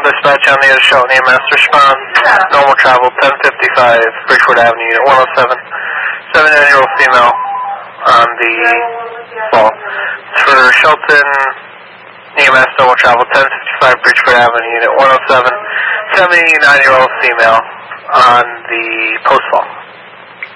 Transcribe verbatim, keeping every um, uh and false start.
dispatch on the other Shelton E M S. Response, normal travel, ten fifty-five Bridgeport Avenue, Unit one oh seven. seven-year-old female on the fall. For Shelton E M S, normal travel, ten fifty-five Bridgeport Avenue, Unit one oh seven. seventy-nine-year-old female on the post fall.